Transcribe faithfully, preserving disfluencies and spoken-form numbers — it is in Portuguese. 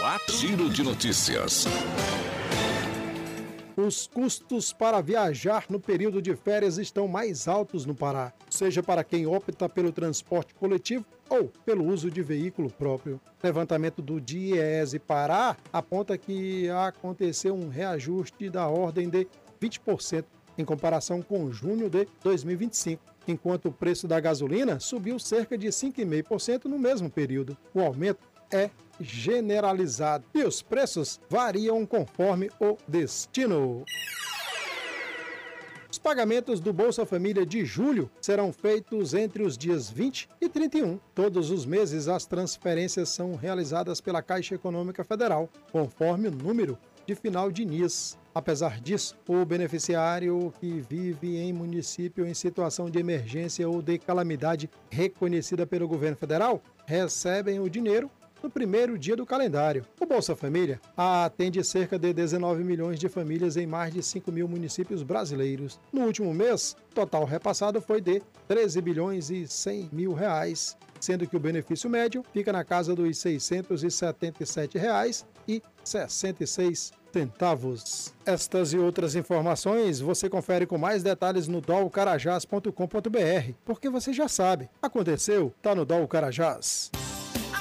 quatro. Giro de notícias. Os custos para viajar no período de férias estão mais altos no Pará, seja para quem opta pelo transporte coletivo ou pelo uso de veículo próprio. Levantamento do DIEESE Pará aponta que aconteceu um reajuste da ordem de vinte por cento em comparação com junho de dois mil e vinte e cinco, enquanto o preço da gasolina subiu cerca de cinco vírgula cinco por cento no mesmo período. O aumento é generalizado e os preços variam conforme o destino. Os pagamentos do Bolsa Família de julho serão feitos entre os dias vinte e trinta e um. Todos os meses as transferências são realizadas pela Caixa Econômica Federal, conforme o número de final de N I S. Apesar disso, o beneficiário que vive em município em situação de emergência ou de calamidade reconhecida pelo governo federal recebem o dinheiro no primeiro dia do calendário. O Bolsa Família atende cerca de dezenove milhões de famílias em mais de cinco mil municípios brasileiros. No último mês, o total repassado foi de treze bilhões e cem mil reais, sendo que o benefício médio fica na casa dos seiscentos e setenta e sete reais e sessenta e seis centavos. Estas e outras informações você confere com mais detalhes no dol carajás ponto com ponto br, porque você já sabe, aconteceu, tá no Dol Carajás.